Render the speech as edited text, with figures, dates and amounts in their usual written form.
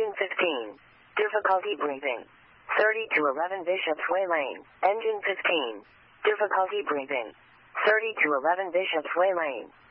Engine 15. Difficulty breathing. 30 to 11 Bishop's Way Lane. Engine 15. Difficulty breathing. 30 to 11 Bishop's Way Lane.